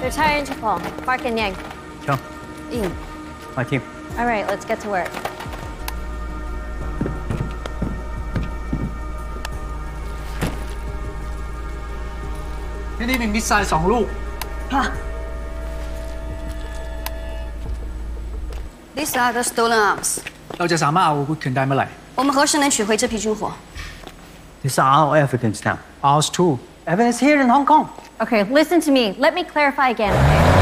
Retire interpol. Park and Yang. Sure. In. My team. All right, let's get to work. นี่มีมิสไซล์2 ลูก These are the stolen arms. เราจะสามารถเอาอาวุธคืนได้เมื่อไหร่我们何时能取回这批军火？ These are our evidence now. Ours too. Evidence here in Hong Kong. Okay, listen to me. Let me clarify again, okay?